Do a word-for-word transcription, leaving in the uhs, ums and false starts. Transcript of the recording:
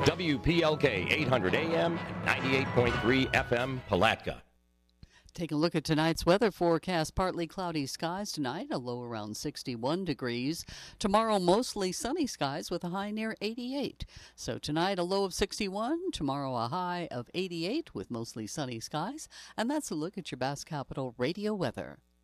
W P L K eight hundred A M, ninety-eight point three F M, Palatka. Take a look at tonight's weather forecast. Partly cloudy skies tonight, a low around sixty-one degrees. Tomorrow, mostly sunny skies with a high near eighty-eight. So tonight, a low of sixty-one. Tomorrow, a high of eighty-eight with mostly sunny skies. And that's a look at your Bass Capital radio weather.